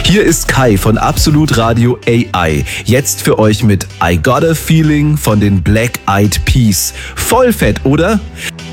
Hier ist Kai von Absolut Radio AI. Jetzt für euch mit I Got a Feeling von den Black Eyed Peas. Voll fett, oder?